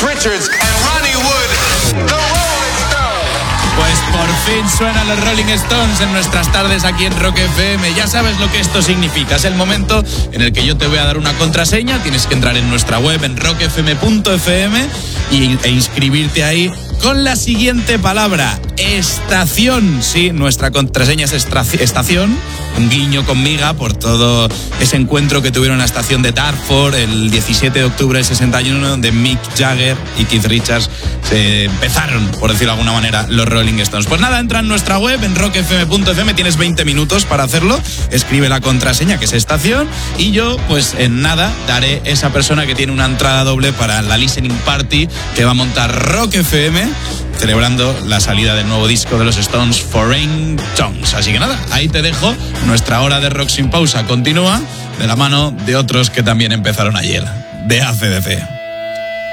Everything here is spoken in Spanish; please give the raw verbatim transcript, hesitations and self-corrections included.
Richards and Ronnie Wood, the Rolling Stones. Pues por fin suenan los Rolling Stones en nuestras tardes aquí en Rock F M. Ya sabes lo que esto significa. Es el momento en el que yo te voy a dar una contraseña. Tienes que entrar en nuestra web en rock f m punto f m y, e inscribirte ahí con la siguiente palabra: estación. Sí, nuestra contraseña es estación. Un guiño con miga por todo ese encuentro que tuvieron en la estación de Dartford el diecisiete de octubre del sesenta y uno, donde Mick Jagger y Keith Richards se empezaron, por decirlo de alguna manera, los Rolling Stones. Pues nada, entra en nuestra web en rock f m punto f m, tienes veinte minutos para hacerlo, escribe la contraseña, que es estación, y yo, pues en nada, daré esa persona que tiene una entrada doble para la listening party que va a montar Rock F M, celebrando la salida del nuevo disco de los Stones, Foreign Tongues. Así que nada, ahí te dejo. Nuestra hora de rock sin pausa continúa de la mano de otros que también empezaron ayer, de A C D C.